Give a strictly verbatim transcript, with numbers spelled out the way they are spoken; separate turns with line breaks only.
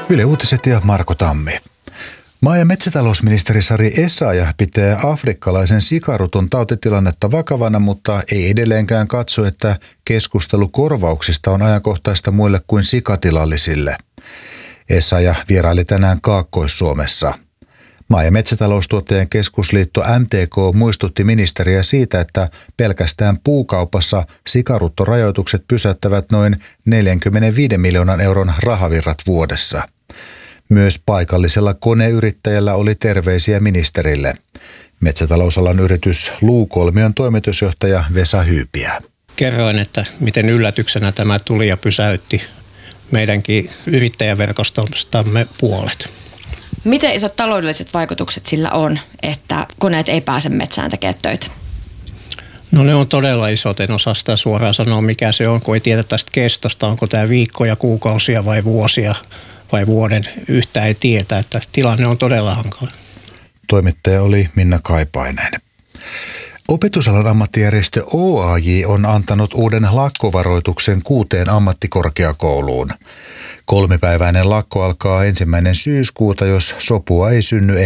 Yle Uutiset ja Marko Tammi. Maa- ja metsätalousministeri Sari Essayah pitää afrikkalaisen sikaruton tautitilannetta vakavana, mutta ei edelleenkään katso, että keskustelu korvauksista on ajankohtaista muille kuin sikatilallisille. Essayah vieraili tänään Kaakkois-Suomessa. Maa- ja metsätaloustuottajien keskusliitto M T K muistutti ministeriä siitä, että pelkästään puukaupassa sikaruttorajoitukset pysäyttävät noin neljänkymmenenviiden miljoonan euron rahavirrat vuodessa. Myös paikallisella koneyrittäjällä oli terveisiä ministerille. Metsätalousalan yritys Luukolmion toimitusjohtaja Vesa Hyypiä.
Kerroin, että miten yllätyksenä tämä tuli ja pysäytti meidänkin yrittäjäverkostostamme puolet.
Miten isot taloudelliset vaikutukset sillä on, että koneet ei pääse metsään tekemään töitä?
No ne on todella isot, en osaa sitä suoraan sanoa mikä se on, kun ei tiedä tästä kestosta, onko tämä viikkoja, kuukausia vai vuosia vai vuoden, yhtään ei tietä, että tilanne on todella hankala.
Toimittaja oli Minna Kaipainen. Opetusalan ammattijärjestö O A J on antanut uuden lakkovaroituksen kuuteen ammattikorkeakouluun. Kolmipäiväinen lakko alkaa ensimmäinen syyskuuta, jos sopua ei synny